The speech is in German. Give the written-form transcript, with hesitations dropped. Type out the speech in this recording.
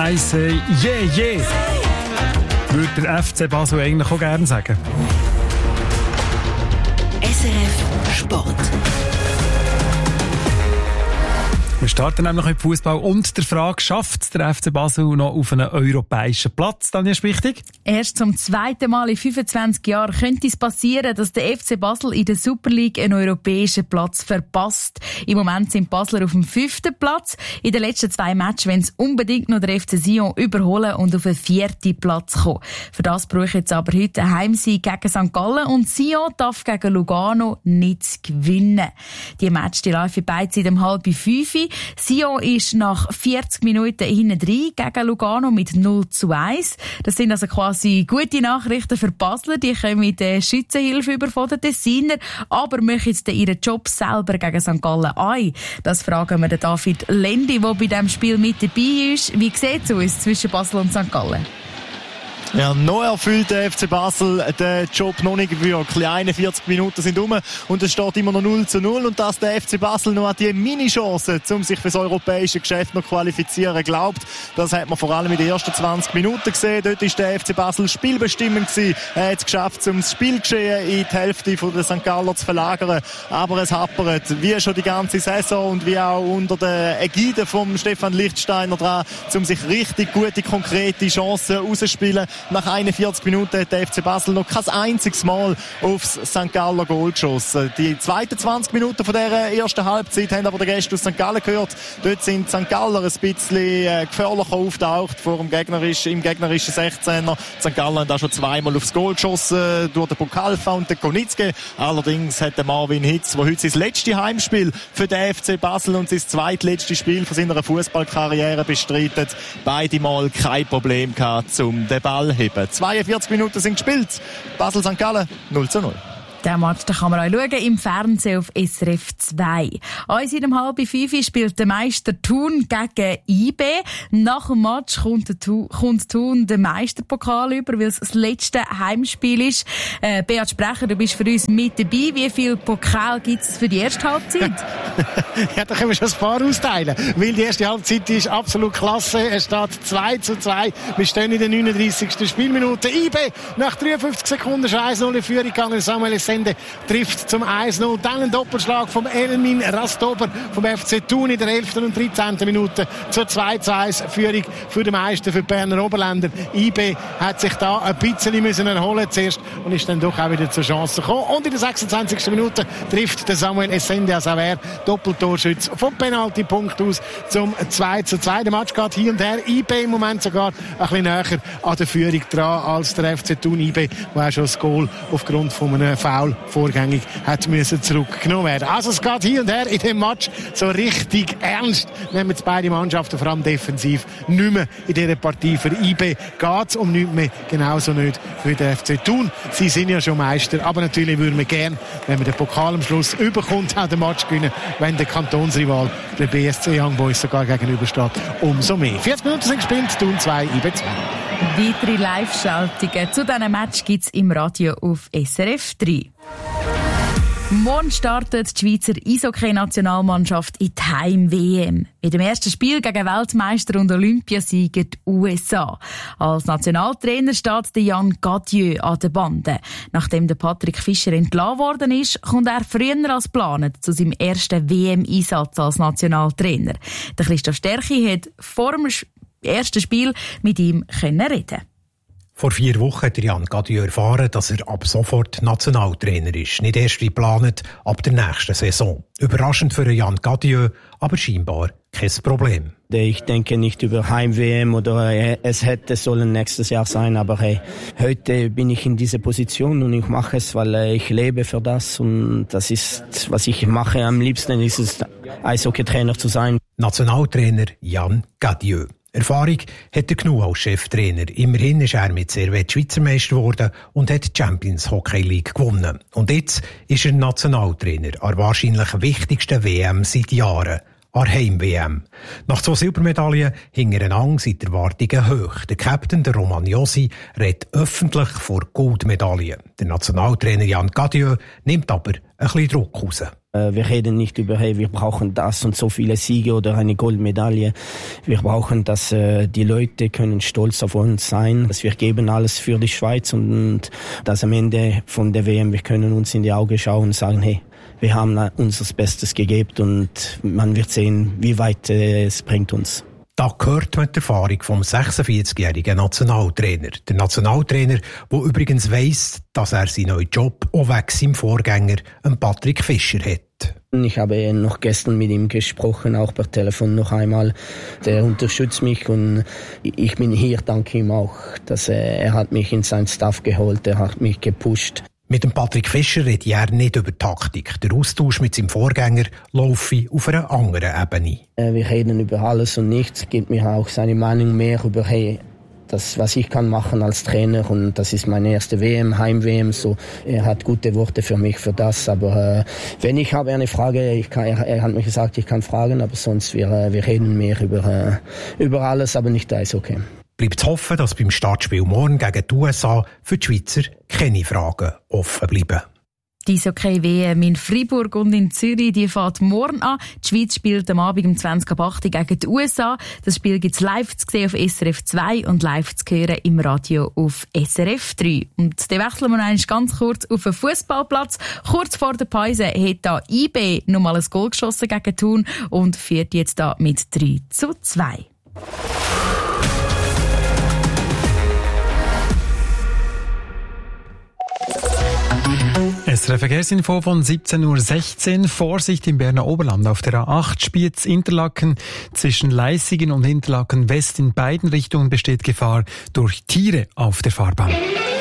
I say yeah, yeah. Würde der FC Basel eigentlich auch gerne sagen. SRF Sport. Wir starten nämlich mit Fußball und der Frage, schafft der FC Basel noch auf einen europäischen Platz, Daniel Spichtig? Erst zum zweiten Mal in 25 Jahren könnte es passieren, dass der FC Basel in der Super League einen europäischen Platz verpasst. Im Moment sind Basler auf dem 5. Platz. In den letzten 2 Matches wollen sie unbedingt noch den FC Sion überholen und auf den 4. Platz kommen. Für das brauche ich jetzt aber heute einen Heimsieg gegen St. Gallen und Sion darf gegen Lugano nicht gewinnen. Die Match die läuft beide seit 4:30. Sion ist nach 40 Minuten hinten drin gegen Lugano mit 0:1. Das sind also quasi gute Nachrichten für Basler. Die kommen mit der Schützenhilfe über von den Tessiner, aber machen jetzt ihren Job selber gegen St. Gallen ein. Das fragen wir den David Lendi, der bei diesem Spiel mit dabei ist. Wie sieht es aus zwischen Basel und St. Gallen? Ja, noch erfüllt der FC Basel den Job noch nicht wirklich. 41 Minuten sind rum und es steht immer noch 0:0. Und dass der FC Basel noch an die Mini-Chance, um sich für das europäische Geschäft noch qualifizieren, glaubt, das hat man vor allem in den ersten 20 Minuten gesehen. Dort ist der FC Basel spielbestimmend gewesen. Er hat es geschafft, um das Spielgeschehen in die Hälfte der St. Galler zu verlagern. Aber es happert, wie schon die ganze Saison und wie auch unter der Ägide von Stefan Lichtsteiner dran, um sich richtig gute, konkrete Chancen rauszuspielen. Nach 41 Minuten hat der FC Basel noch kein einziges Mal aufs St. Galler Goal geschossen. Die zweiten 20 Minuten von dieser ersten Halbzeit haben aber die Gäste aus St. Gallen gehört. Dort sind St. Galler ein bisschen gefährlicher auftaucht im gegnerischen 16er. St. Gallen hat da schon 2-mal aufs Goal geschossen durch den Bukalfa und den Konitzke. Allerdings hat der Marvin Hitz, der heute sein letztes Heimspiel für den FC Basel und sein zweitletztes Spiel von seiner Fußballkarriere bestreitet, beide Mal kein Problem gehabt, um den Ball zu heben. 42 Minuten sind gespielt. Basel-St. Gallen 0:0. Den Match kann man auch schauen im Fernsehen auf SRF 2. Uns in 4:30 spielt der Meister Thun gegen IB. Nach dem Match kommt Thun den Meisterpokal über, weil es das letzte Heimspiel ist. Beat Sprecher, du bist für uns mit dabei. Wie viel Pokal gibt es für die erste Halbzeit? Ja, da können wir schon ein paar austeilen. Weil die erste Halbzeit ist absolut klasse. Es steht 2:2. Wir stehen in der 39. Spielminute. IB nach 53 Sekunden schon 1:0 in Führung gegangen. Samuel trifft zum 1:0. Dann ein Doppelschlag vom Elmin Rastober vom FC Thun in der 11. und 13. Minute zur 2:1 Führung für den Meister, für die Berner Oberländer. IB hat sich da ein bisschen müssen erholen zuerst und ist dann doch auch wieder zur Chance gekommen. Und in der 26. Minute trifft der Samuel Essende Asaver, Doppeltorschütz vom Penaltypunkt aus zum 2:2. Der Match geht hier und her. IB im Moment sogar ein bisschen näher an der Führung dran als der FC Thun. IB, der auch schon das Goal aufgrund von einem Foul vorgängig hat müssen zurückgenommen werden. Also es geht hier und her in dem Match so richtig ernst. Nehmen jetzt beide Mannschaften, vor allem defensiv, nicht mehr in dieser Partie. Für IB geht es um nichts mehr, genauso nicht für den FC Thun. Sie sind ja schon Meister, aber natürlich würden wir gern, wenn man den Pokal am Schluss überkommt, auch den Match gewinnen, wenn der Kantonsrival, der BSC Young Boys, sogar gegenübersteht. Umso mehr. 40 Minuten sind gespielt, Thun 2, IB 2. Weitere Live-Schaltungen zu diesem Match gibt es im Radio auf SRF 3. Morgen startet die Schweizer Eishockey-Nationalmannschaft in die Heim-WM. Mit dem ersten Spiel gegen Weltmeister und Olympiasieger die USA. Als Nationaltrainer steht der Jan Gadieu an der Bande. Nachdem der Patrick Fischer entlassen worden ist, kommt er früher als geplant zu seinem ersten WM-Einsatz als Nationaltrainer. Der Christoph Sterchi hat vor dem ersten Spiel mit ihm reden. Vor 4 Wochen hat Jan Gadieu erfahren, dass er ab sofort Nationaltrainer ist. Nicht erst wie geplant, ab der nächsten Saison. Überraschend für Jan Gadieu, aber scheinbar kein Problem. Ich denke nicht über Heim-WM oder es hätte sollen nächstes Jahr sein, aber hey, heute bin ich in dieser Position und ich mache es, weil ich lebe für das und das ist, was ich mache. Am liebsten ist es, Eishockeytrainer zu sein. Nationaltrainer Jan Gadieu. Erfahrung hat er genug als Cheftrainer. Immerhin ist er mit Servette Schweizer Meister geworden und hat die Champions Hockey League gewonnen. Und jetzt ist er Nationaltrainer an der wahrscheinlich wichtigsten WM seit Jahren, an der Heim-WM. Nach 2 Silbermedaillen hintereinander sind die Erwartungen hoch. Der Captain, der Roman Josi, redet öffentlich vor Goldmedaillen. Der Nationaltrainer Jan Gadieu nimmt aber ein bisschen Druck raus. Wir reden nicht über, hey, wir brauchen das und so viele Siege oder eine Goldmedaille. Wir brauchen, dass die Leute können stolz auf uns sein, dass wir geben alles für die Schweiz und dass am Ende von der WM wir können uns in die Augen schauen und sagen, hey, wir haben unser Bestes gegeben und man wird sehen, wie weit es bringt uns. Da gehört man die Erfahrung vom 46-jährigen Nationaltrainer. Der Nationaltrainer, der übrigens weiss, dass er seinen neuen Job auch wegen seinem Vorgänger, Patrick Fischer, hat. Ich habe noch gestern mit ihm gesprochen, auch per Telefon noch einmal. Der unterstützt mich und ich bin hier, danke ihm auch, dass er hat mich in seinen Staff geholt, er hat mich gepusht. Mit dem Patrick Fischer redet er nicht über Taktik. Der Austausch mit seinem Vorgänger laufe auf einer anderen Ebene. Wir reden über alles und nichts. Gibt mir auch seine Meinung mehr über, hey, das, was ich kann machen als Trainer, und das ist meine erste WM, Heim-WM, so. Er hat gute Worte für mich für das, aber wenn ich habe eine Frage, er hat mir gesagt, ich kann fragen, aber sonst wir reden mehr über alles, aber nicht da ist okay. Bleibt zu hoffen, dass beim Startspiel morgen gegen die USA für die Schweizer keine Fragen offen bleiben. Die Eishockey-WM in Freiburg und in Zürich, die fährt morgen an. Die Schweiz spielt am Abend um 20:08 gegen die USA. Das Spiel gibt es live zu sehen auf SRF 2 und live zu hören im Radio auf SRF 3. Und dann wechseln wir noch ganz kurz auf den Fußballplatz. Kurz vor der Pause hat da IB nochmal ein Goal geschossen gegen Thun und führt jetzt da mit 3:2. SRF Verkehrsinfo von 17:16 Uhr. Vorsicht im Berner Oberland auf der A8 Spiez-Interlaken. Zwischen Leissigen und Interlaken West in beiden Richtungen besteht Gefahr durch Tiere auf der Fahrbahn.